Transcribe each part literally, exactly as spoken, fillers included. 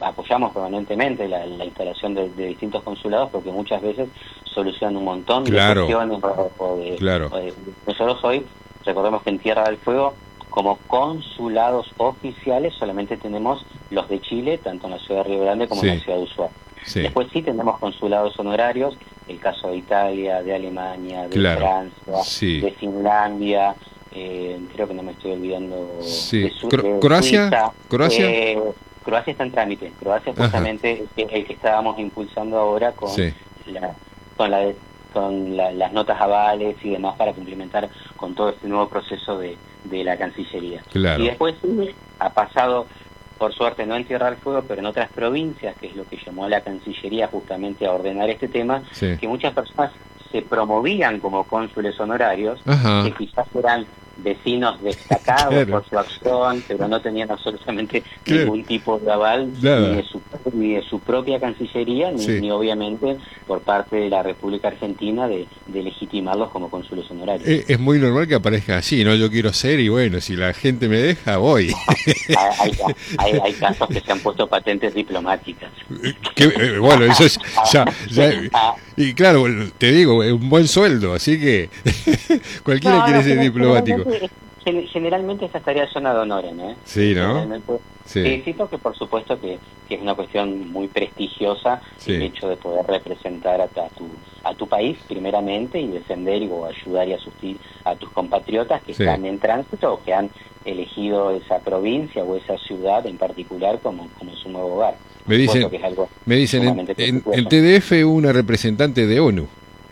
apoyamos permanentemente la, la instalación de, de distintos consulados, porque muchas veces solucionan un montón claro. de cuestiones o, o de, claro. o de... Nosotros hoy, recordemos que en Tierra del Fuego, como consulados oficiales, solamente tenemos los de Chile, tanto en la ciudad de Río Grande como sí. en la ciudad de Ushuaia. Sí. Después sí tenemos consulados honorarios, el caso de Italia, de Alemania, de claro. Francia, sí. de Finlandia, eh, creo que no me estoy olvidando sí. de, Su Cro de ¿Croacia? Suiza. ¿Croacia? Eh, Croacia está en trámite. Croacia justamente es el que estábamos impulsando ahora con sí. la con la con la, las notas avales y demás para complementar con todo este nuevo proceso de, de la Cancillería. Claro. Y después ha pasado, por suerte no en Tierra del Fuego, pero en otras provincias, que es lo que llamó a la Cancillería justamente a ordenar este tema, sí. que muchas personas se promovían como cónsules honorarios, Ajá. que quizás eran vecinos destacados claro. por su acción, pero no tenían absolutamente claro. ningún tipo de aval ni de, su, ni de su propia Cancillería, ni, sí. ni obviamente por parte de la República Argentina de, de legitimarlos como cónsules honorarios. Es, es muy normal que aparezca así, ¿no? Yo quiero ser y bueno, si la gente me deja, voy. hay, hay, hay casos que se han puesto patentes diplomáticas. Que, eh, bueno, eso es ya, ya, y claro, te digo, es un buen sueldo, así que cualquiera no, quiere no, ser diplomático. Generalmente, generalmente esas tareas son ad honorem, ¿eh? Sí, ¿no? Sí. Sí, sí, porque por supuesto que, que es una cuestión muy prestigiosa sí. el hecho de poder representar a, a tu a tu país primeramente y defender y, o ayudar y asistir a tus compatriotas que sí. están en tránsito o que han elegido esa provincia o esa ciudad en particular como, como su nuevo hogar. Me dicen, que es algo me dicen en, en el T D F una representante de ONU.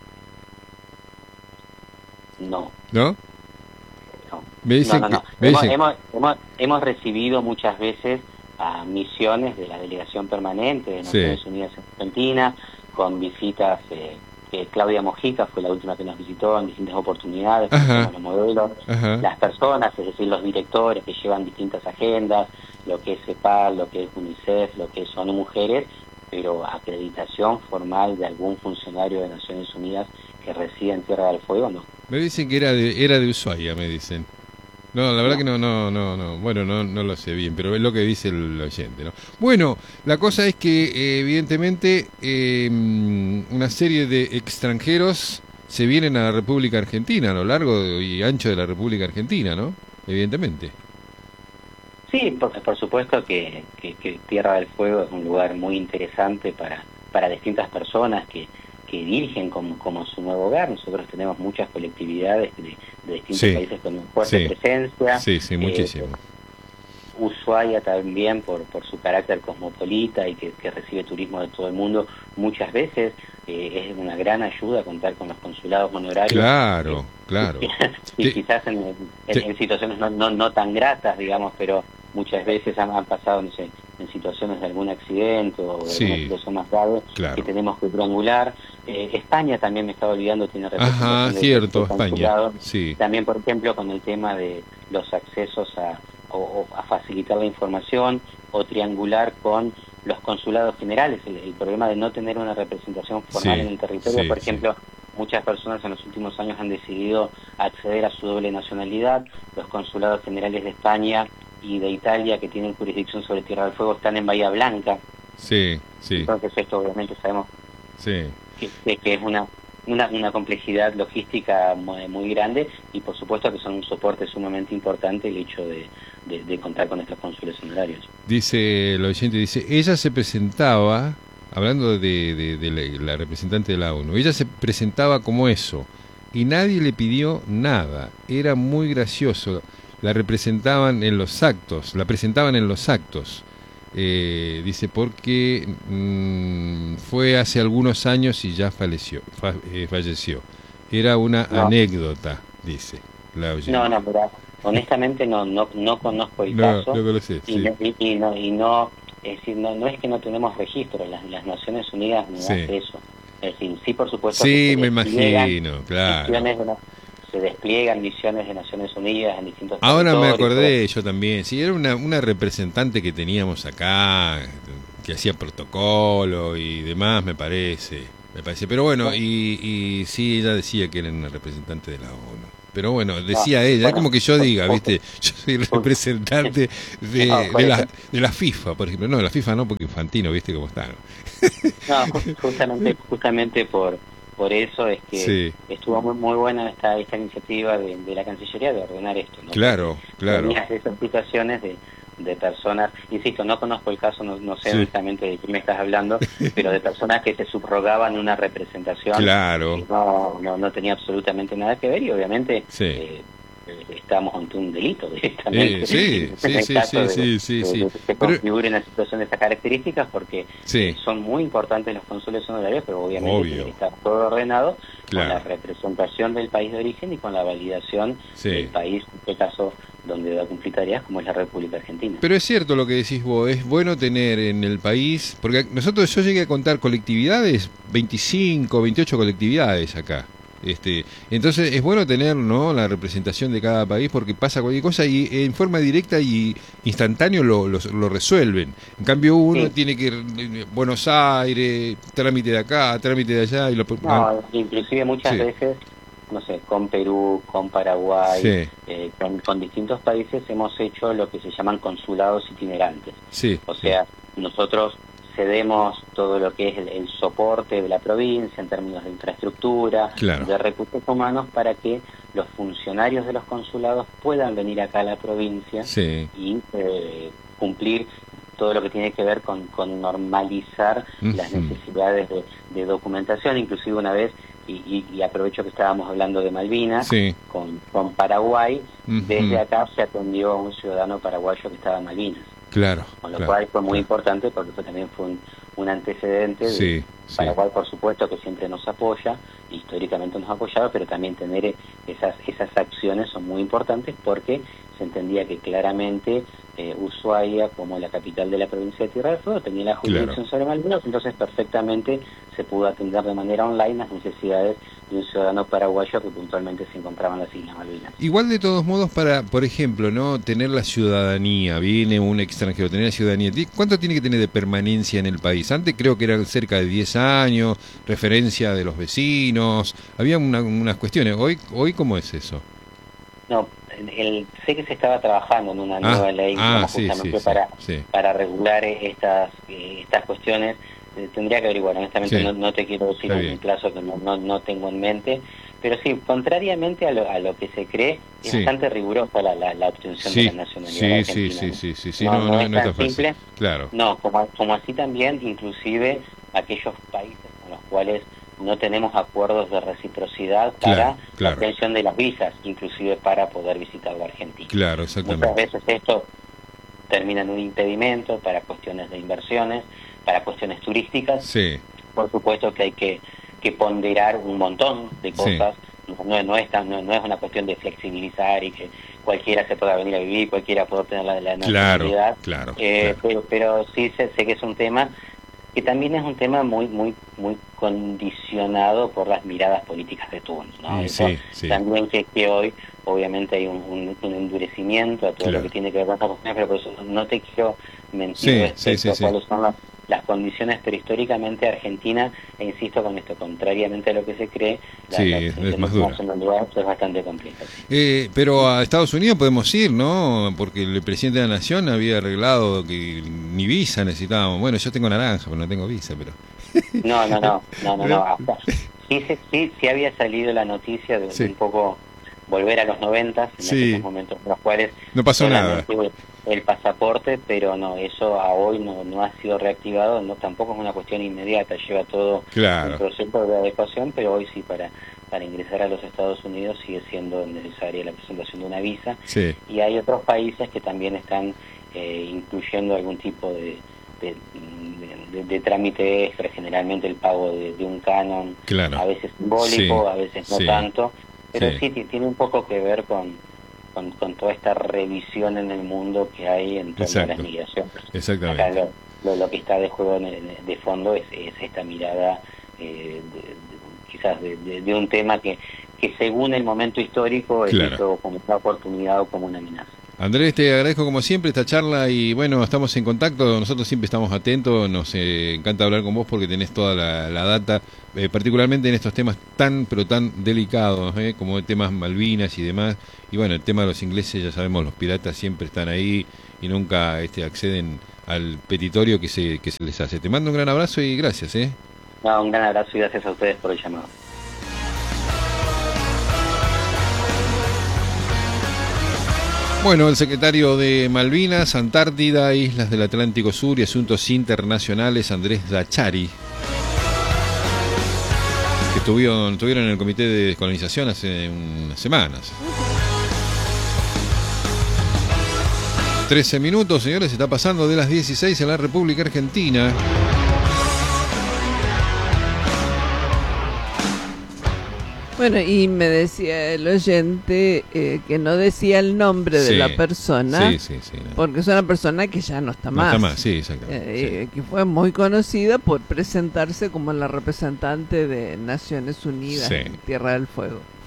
No. ¿No? No, me dicen no, no, no. Que, me hemos, dicen... hemos, hemos, hemos recibido muchas veces a misiones de la delegación permanente de Naciones sí. Unidas en Argentina, con visitas, eh, que Claudia Mojica fue la última que nos visitó en distintas oportunidades, como los modelos, Ajá. las personas, es decir, los directores que llevan distintas agendas, lo que es CEPAL, lo que es UNICEF, lo que son mujeres, pero acreditación formal de algún funcionario de Naciones Unidas que reside en Tierra del Fuego, no. Me dicen que era de, era de Ushuaia, me dicen. No, la verdad no. que no, no, no, no. Bueno, no, no lo sé bien, pero es lo que dice el oyente, ¿no? Bueno, la cosa es que eh, evidentemente eh, una serie de extranjeros se vienen a la República Argentina, a lo largo y ancho de la República Argentina, ¿no? Evidentemente. Sí, por, por supuesto que, que, que Tierra del Fuego es un lugar muy interesante para, para distintas personas que que dirigen como, como su nuevo hogar. Nosotros tenemos muchas colectividades de, de distintos sí. países con fuerte sí. presencia. Sí, sí, muchísimo. Eh, Ushuaia también por, por su carácter cosmopolita y que, que recibe turismo de todo el mundo. Muchas veces eh, es una gran ayuda contar con los consulados honorarios. Claro, eh, claro. y sí. quizás en, en, en situaciones no, no, no tan gratas, digamos, pero muchas veces han, han pasado, no sé, en situaciones de algún accidente o de sí, alguna situación más grave claro. que tenemos que triangular. Eh, España también me estaba olvidando, tiene representación. Ajá, de, cierto, de España. Sí. También, por ejemplo, con el tema de los accesos a, o, o a facilitar la información o triangular con los consulados generales. El, el problema de no tener una representación formal sí, en el territorio, sí, por ejemplo, sí. muchas personas en los últimos años han decidido acceder a su doble nacionalidad. Los consulados generales de España y de Italia, que tienen jurisdicción sobre Tierra del Fuego, están en Bahía Blanca. Sí, sí. Entonces esto obviamente sabemos sí. que, que es una, una una complejidad logística muy, muy grande y por supuesto que son un soporte sumamente importante el hecho de, de, de contar con estos cónsules honorarios. Dice el oyente, dice, ella se presentaba, hablando de, de, de la, la representante de la ONU, ella se presentaba como eso y nadie le pidió nada, era muy gracioso. La representaban en los actos, la presentaban en los actos, eh, dice, porque mmm, fue hace algunos años y ya falleció, fa, eh, falleció. Era una no. anécdota, dice la oyente. No, no, pero honestamente no no no conozco el no, caso. No conocé, y, sí. no, y, y no, y no, es decir, no, no es que no tenemos registro, las, las Naciones Unidas no sí. hace eso. Es decir, sí, por supuesto. Sí, me imagino, claro. Se despliegan misiones de Naciones Unidas en distintos Ahora me acordé yo también, sí, era una, una representante que teníamos acá, que hacía protocolo y demás, me parece, me parece. Pero bueno, y, y sí, ella decía que era una representante de la ONU. pero bueno, decía no, ella, bueno, es como que yo diga, ¿viste? Yo soy el representante de, no, de, la, de la FIFA, por ejemplo. No, de la FIFA no, porque Infantino, ¿viste cómo está? No, no justamente, justamente por por eso es que sí. estuvo muy muy buena esta esta iniciativa de, de la Cancillería de ordenar esto, ¿no? Claro, porque claro. Esas situaciones de de personas, insisto, no conozco el caso, no, no sé sí. exactamente de quién me estás hablando, pero de personas que se subrogaban una representación claro. que no, no, no tenía absolutamente nada que ver y obviamente sí. eh, estamos ante un delito directamente. Eh, sí, sí, en sí, el caso sí, de, sí, de, sí. de que se configure una situación de estas características porque sí. son muy importantes los cónsules honorarios, pero obviamente Obvio. tiene que estar todo ordenado claro. con la representación del país de origen y con la validación sí. del país, en este caso donde va a cumplir tareas como es la República Argentina. Pero es cierto lo que decís vos, es bueno tener en el país, porque nosotros yo llegué a contar colectividades, veinticinco, veintiocho colectividades acá. Este, entonces es bueno tener, ¿no?, la representación de cada país porque pasa cualquier cosa y en forma directa y instantáneo lo, lo, lo resuelven. En cambio uno sí. tiene que ir a Buenos Aires, trámite de acá, trámite de allá y lo no, inclusive muchas sí. veces, no sé, con Perú, con Paraguay, sí. eh, con, con distintos países hemos hecho lo que se llaman consulados itinerantes. Sí, o sea, sí. nosotros cedemos todo lo que es el, el soporte de la provincia en términos de infraestructura, claro. de recursos humanos, para que los funcionarios de los consulados puedan venir acá a la provincia sí. y eh, cumplir todo lo que tiene que ver con, con normalizar uh-huh. las necesidades de, de documentación. Inclusive una vez, y, y, y aprovecho que estábamos hablando de Malvinas, sí. con, con Paraguay, uh-huh. desde acá se atendió a un ciudadano paraguayo que estaba en Malvinas. Claro. Con lo claro, cual fue muy claro. importante porque fue, también fue un, un antecedente de sí, Paraguay, sí. por supuesto, que siempre nos apoya, históricamente nos ha apoyado, pero también tener esas esas acciones son muy importantes porque se entendía que claramente eh, Ushuaia, como la capital de la provincia de Tierra del Fuego, tenía la jurisdicción claro. sobre Malvinas, entonces perfectamente se pudo atender de manera online las necesidades de un ciudadano paraguayo que puntualmente se encontraba en las Islas Malvinas. Igual de todos modos, para, por ejemplo, no tener la ciudadanía, viene un extranjero, tener la ciudadanía, ¿cuánto tiene que tener de permanencia en el país? Antes creo que eran cerca de diez años, referencia de los vecinos, había una, unas cuestiones. Hoy, hoy ¿cómo es eso? No, el, sé que se estaba trabajando en una ah, nueva ley ah, justamente sí, sí, para, sí. para regular estas, eh, estas cuestiones. Eh, tendría que averiguar, honestamente sí. no, no te quiero decir un plazo que no, no, no tengo en mente, pero sí, contrariamente a lo, a lo que se cree, es sí. bastante rigurosa la, la, la obtención sí. de la nacionalidad sí, argentina. Sí, sí, sí, sí, no, no, no, no, no es no tan es simple. Claro. No, como, como así también, inclusive aquellos países con los cuales no tenemos acuerdos de reciprocidad para claro, claro. la obtención de las visas, inclusive para poder visitar la Argentina. Claro, exactamente. Muchas veces esto termina en un impedimento para cuestiones de inversiones, para cuestiones turísticas. Sí. Por supuesto que hay que, que ponderar un montón de cosas. Sí. No, no, es tan, no, no es una cuestión de flexibilizar y que cualquiera se pueda venir a vivir, cualquiera pueda obtener la, la nacionalidad. Claro, claro, eh, claro. Pero, pero sí sé, sé que es un tema que también es un tema muy muy muy condicionado por las miradas políticas de turno, ¿no? Sí, sí, sí. También que, que hoy obviamente hay un, un, un endurecimiento a todo claro. lo que tiene que ver con estas cuestiones, pero por eso no te quiero mentir sí, respecto sí, sí, a sí. cuáles son las, las condiciones, pero históricamente Argentina, e insisto con esto, contrariamente a lo que se cree, la, sí, la es más dura. es bastante compleja. Eh, pero a Estados Unidos podemos ir, ¿no? Porque el presidente de la Nación había arreglado que ni visa necesitábamos. Bueno, yo tengo naranja, pero no tengo visa, pero... No, no, no, no, no, no. Hasta, sí, sí, sí había salido la noticia de, sí. de un poco volver a los noventas, en sí. aquellos momentos en los cuales no pasó nada. El pasaporte, pero no, eso a hoy no, no ha sido reactivado, no tampoco es una cuestión inmediata, lleva todo claro. un proceso de adecuación, pero hoy sí para para ingresar a los Estados Unidos sigue siendo necesaria la presentación de una visa. Sí. Y hay otros países que también están eh, incluyendo algún tipo de de, de, de trámite extra, generalmente el pago de, de un canon, claro. a veces simbólico, sí. a veces no sí. tanto, pero sí. sí tiene un poco que ver con Con, con toda esta revisión en el mundo que hay en torno Exacto. a las migraciones. Exactamente. Acá lo, lo, lo que está de juego en el, de fondo es, es esta mirada eh, de, de, quizás de, de, de un tema que, que según el momento histórico es claro. visto como una oportunidad o como una amenaza. Andrés, te agradezco como siempre esta charla y bueno, estamos en contacto, nosotros siempre estamos atentos, nos eh, encanta hablar con vos porque tenés toda la, la data, eh, particularmente en estos temas tan pero tan delicados, eh, como temas Malvinas y demás, y bueno, el tema de los ingleses, ya sabemos, los piratas siempre están ahí y nunca este, acceden al petitorio que se, que se les hace. Te mando un gran abrazo y gracias. ¿eh? No, un gran abrazo y gracias a ustedes por el llamado. Bueno, el secretario de Malvinas, Antártida, Islas del Atlántico Sur y Asuntos Internacionales, Andrés Dachari, que estuvieron, estuvieron en el Comité de Descolonización hace unas semanas. trece minutos, señores, está pasando de las dieciséis en la República Argentina. Bueno, y me decía el oyente eh, que no decía el nombre de sí, la persona, sí, sí, sí, no. porque es una persona que ya no está no más. No está más, sí, exactamente. Eh, sí. Que fue muy conocida por presentarse como la representante de Naciones Unidas sí. en Tierra del Fuego.